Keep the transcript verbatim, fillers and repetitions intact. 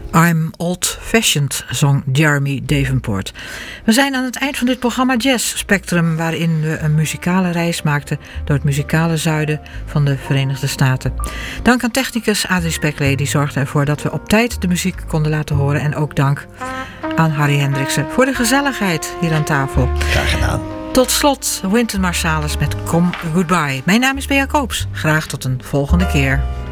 I'm old-fashioned, zong Jeremy Davenport. We zijn aan het eind van dit programma Jazz Spectrum, waarin we een muzikale reis maakten door het muzikale zuiden van de Verenigde Staten. Dank aan technicus Adrie Speklee, die zorgde ervoor dat we op tijd de muziek konden laten horen. En ook dank aan Harry Hendriksen voor de gezelligheid hier aan tafel. Graag gedaan. Tot slot Wynton Marsalis met Come Goodbye. Mijn naam is Bea Koops. Graag tot een volgende keer.